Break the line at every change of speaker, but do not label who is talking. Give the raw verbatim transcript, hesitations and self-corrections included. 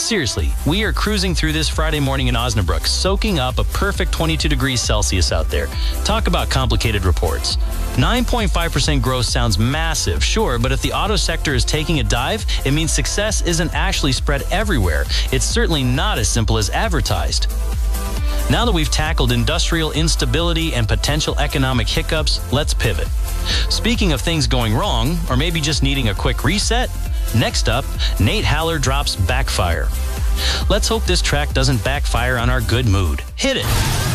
Seriously, we are cruising through this Friday morning in Osnabrück, soaking up a perfect twenty-two degrees Celsius out there. Talk about complicated reports. nine point five percent growth sounds massive, sure, but if the auto sector is taking a dive, it means success isn't actually spread everywhere. It's certainly not as simple as advertised. Now that we've tackled industrial instability and potential economic hiccups, let's pivot. Speaking of things going wrong, or maybe just needing a quick reset, next up, Nate Haller drops Backfire. Let's hope this track doesn't backfire on our good mood. Hit it!